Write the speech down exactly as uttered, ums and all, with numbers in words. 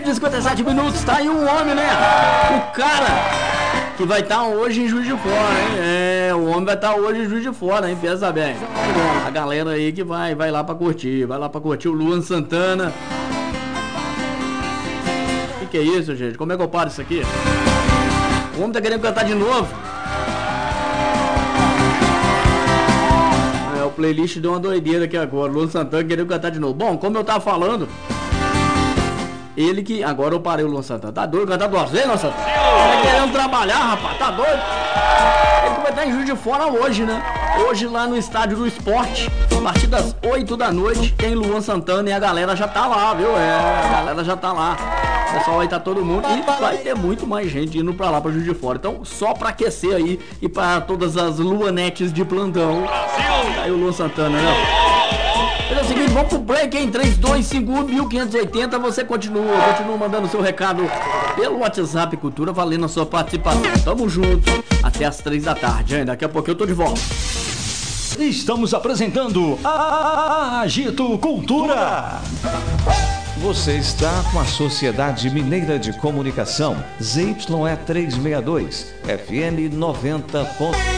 e cinquenta e sete minutos, tá aí um homem, né? O cara que vai estar tá hoje em Juiz de Fora, hein? É, o homem vai estar tá hoje em Juiz de Fora, hein? Pensa bem. A galera aí que vai, vai lá pra curtir, vai lá pra curtir o Luan Santana. O que, que é isso, gente? Como é que eu paro isso aqui? O homem tá querendo cantar de novo. É, o playlist deu uma doideira aqui agora. O Luan Santana querendo cantar de novo. Bom, como eu tava falando, ele que... Agora eu parei o Luan Santana. Tá doido? Cantar duas vezes, Luan Santana? Tá querendo trabalhar, rapaz? Tá doido? Ele que vai estar em Juiz de Fora hoje, né? Hoje lá no Estádio do Esporte, a partir das oito da noite, tem Luan Santana e a galera já tá lá, viu? É, a galera já tá lá. O pessoal vai estar todo mundo e vai ter muito mais gente indo pra lá, pra Juiz de Fora. Então, só pra aquecer aí e pra todas as luanetes de plantão. Tá aí o Luan Santana, né? Mas é o seguinte, vamos pro break em três, dois, cinco, um, quinhentos e oitenta. Você continua, continua mandando seu recado pelo WhatsApp Cultura, valendo a sua participação. Tamo junto até as três da tarde, hein? Daqui a pouco eu tô de volta. Estamos apresentando a Agito Cultura. Você está com a Sociedade Mineira de Comunicação, Z Y E trezentos e sessenta e dois, F M noventa ponto